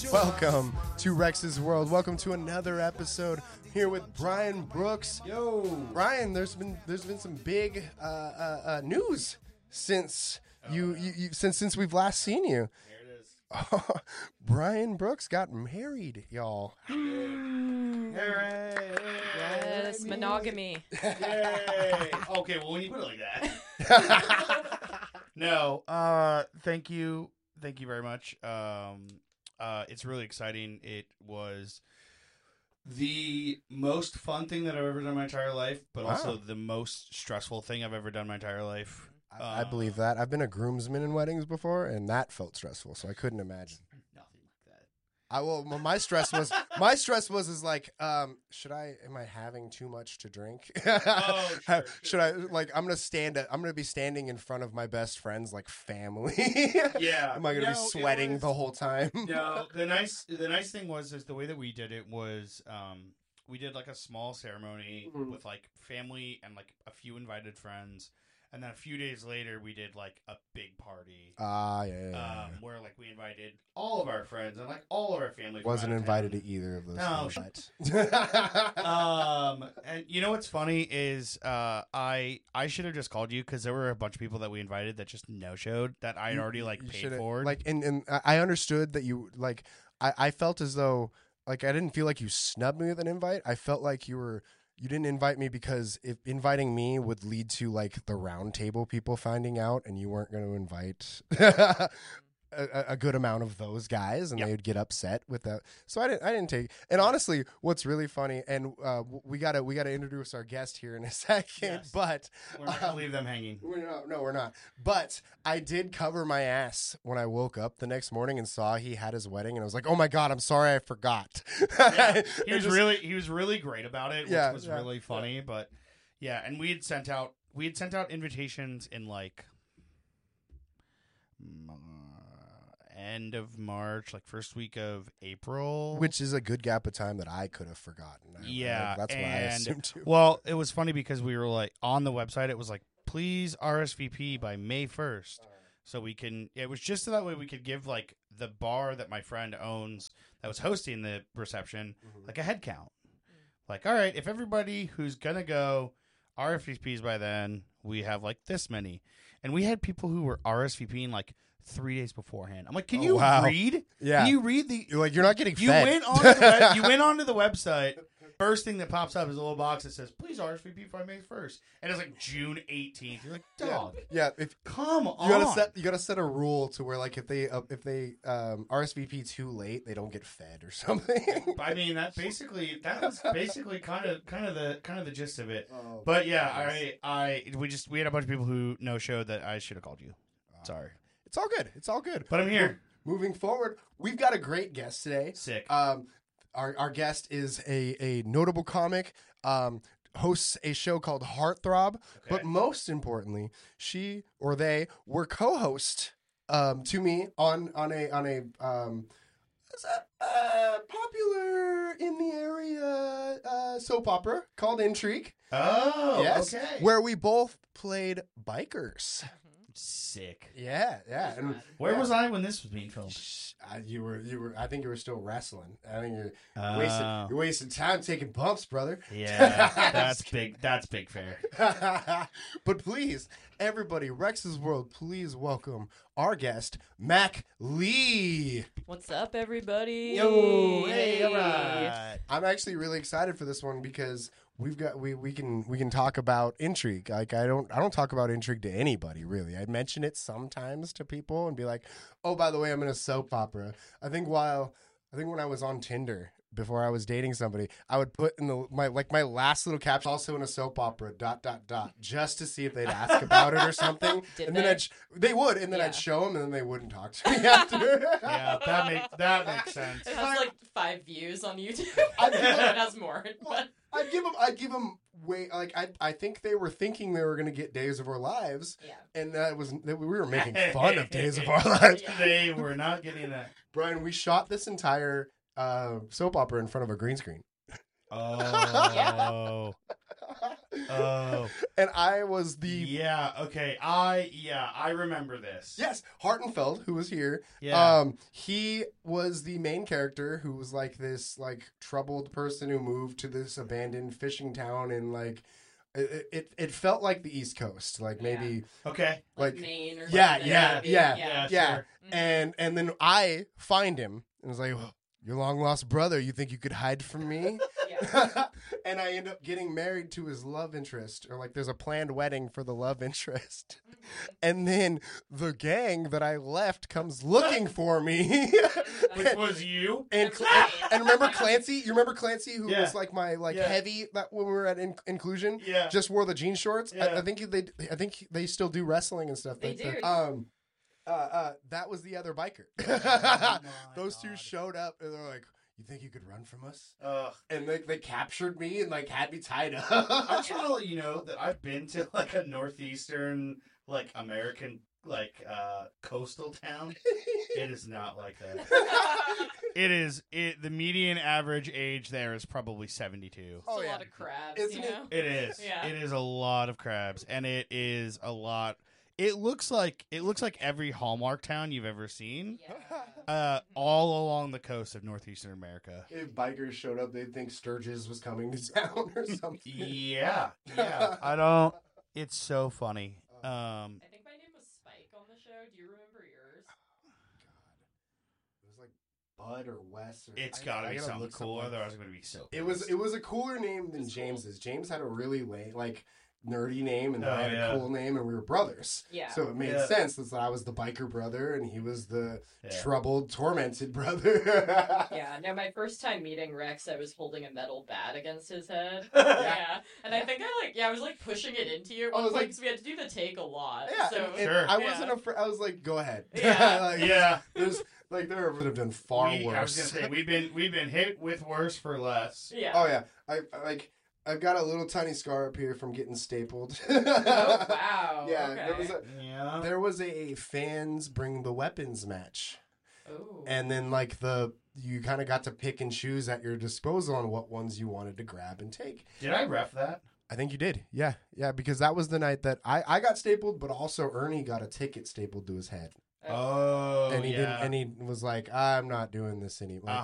Welcome to Rex's World. Welcome to another episode here with Brian Brooks. Yo, Brian, there's been some big news since since we've last seen you. there it is. Brian Brooks got married, y'all. Hooray! Yes, monogamy. Yay! Okay, well, when you put it like that. No, thank you very much. It's really exciting. It was the most fun thing that I've ever done in my entire life, but also the most stressful thing I've ever done in my entire life. I believe that. I've been a groomsman in weddings before, and that felt stressful, so I couldn't imagine. Nothing like that. My stress was like, am I having too much to drink? Sure. Should I, I'm gonna be standing in front of my best friends like family. Yeah. Am I gonna be sweating the whole time? No, the nice thing was the way that we did it was we did like a small ceremony with like family and like a few invited friends. And then a few days later, we did like a big party. Yeah. Where like we invited all of our friends and like all of our family. Wasn't invited to either of those. No, and you know what's funny is I should have just called you because there were a bunch of people that we invited that just no showed that I had already like paid for. Like, and I understood that you like. I felt as though like I didn't feel like you snubbed me with an invite. I felt like you didn't invite me because if inviting me would lead to like the round table people finding out, and you weren't going to invite a good amount of those guys, and they would get upset with that. So I didn't take. And honestly, what's really funny, and we gotta introduce our guest here in a second, Yes. but We're not gonna leave them hanging. we're not. But I did cover my ass when I woke up the next morning and saw he had his wedding, and I was like, "Oh my god, I'm sorry, I forgot." Yeah, he was really great about it, which was really funny. Yeah. But yeah, and we had sent out invitations in like end of March, like first week of April, Which is a good gap of time that I could have forgotten. That's what I assumed too. Well, it was funny because we were like on the website. It was like, please RSVP by May 1st, so we can. It was just so that way we could give like the bar that my friend owns that was hosting the reception like a head count. Like, all right, if everybody who's gonna go RSVPs by then, we have like this many, and we had people who were RSVPing like 3 days beforehand. I'm like, can you read? Yeah. Can you read the? You're not getting You fed. went onto the website. First thing that pops up is a little box that says, "Please RSVP by May 1st," and it's like June 18th. You're like, dog, Yeah. come on. You gotta set a rule to where like if they RSVP too late, they don't get fed or something. I mean, that was basically kind of the gist of it. Oh, But yeah, we had a bunch of people who no showed that I should have called you. Sorry, It's all good. It's all good. but I'm here. Moving forward, we've got a great guest today. Sick. Our guest is a notable comic, hosts a show called Heartthrob, but most importantly, she or they were co-host to me on a popular in the area soap opera called Intrigue. Oh, Yes, okay. where we both played bikers. Sick. Yeah. And Where was I when this was being filmed? You were. I think you were still wrestling. I think you're wasting time taking bumps, brother. Yeah, that's big. That's big fair. But please, everybody, Rex's World, please welcome our guest, Mac Lee. What's up, everybody? Yo, hey, all right. I'm actually really excited for this one because we can talk about Intrigue. Like I don't talk about Intrigue to anybody really. I mention it sometimes to people and be like, oh, by the way, I'm in a soap opera. I think when I was on Tinder before I was dating somebody, I would put in my last little caption, also in a soap opera ... just to see if they'd ask about it or something. Did and they? then they would, and then I'd show them, and then they wouldn't talk to me after. Yeah, that makes sense. It has like 5 views on YouTube. I'd it give them- has more. But I'd give them way like I think they were thinking they were gonna get Days of Our Lives, yeah. and we were making fun of Days of Our Lives. They were not getting that. Brian, we shot this entire soap opera in front of a green screen. Oh. Oh. And I was the Yeah, okay. I remember this. yes, Hartenfeld, who was here. Yeah. He was the main character who was like this like troubled person who moved to this abandoned fishing town and like it felt like the East Coast, like maybe Okay. like Maine or yeah, something, yeah, maybe. yeah. Yeah, sure. and then I find him and was like, well, your long lost brother. You think you could hide from me? Yeah. And I end up getting married to his love interest, or like there's a planned wedding for the love interest. And then the gang that I left comes looking for me. Which was you? and, and remember Clancy? You remember Clancy, who Yeah. was like my Yeah. heavy that when we were at inclusion? Yeah. Just wore the jean shorts. Yeah. I think they still do wrestling and stuff. They like do. that. That was the other biker. my Those two God. showed up and they're like, "You think you could run from us?" Ugh. And they captured me and like had me tied I up. just want to let you know that I've been to like a northeastern, like American, like coastal town. It is not like that. It is. The median average age there is probably 72. It's Oh, a yeah. lot of crabs, Isn't you it? know? It is. Yeah. It is a lot of crabs, and it is a lot. It looks like every Hallmark town you've ever seen, Yeah. all along the coast of northeastern America. If bikers showed up, they'd think Sturgis was coming to town or something. Yeah, yeah. I don't. It's so funny. I think my name was Spike on the show. Do you remember yours? It was like Bud or Wes. Or It's I gotta be gotta something look cool, something. otherwise I'm gonna be so. It was a cooler name than It's cool. James's. James had a really like nerdy name, and Oh, I had yeah. a cool name, and we were brothers. Yeah. So it made Yeah. sense that I was the biker brother, and he was the Yeah. troubled, tormented brother. Yeah, no, my first time meeting Rex, I was holding a metal bat against his head. Yeah. Yeah. And I think I was like pushing it into you at I one was point like- because we had to do the take a lot. Yeah, So, and Sure. I Yeah. wasn't afraid. I was like, "Go ahead." Yeah. Like, Yeah. There's like there would have done far I was worse. gonna say we've been hit with worse for less. yeah. Oh yeah, I've got a little tiny scar up here from getting stapled. Oh, wow. Yeah, Okay. Yeah. there was a fans bring the weapons match, Ooh. and then like you kind of got to pick and choose at your disposal on what ones you wanted to grab and take. Did I ref that? I think you did. Yeah, because that was the night that I got stapled, but also Ernie got a ticket stapled to his head, Oh, and he yeah. didn't, and he was like, "I'm not doing this anymore."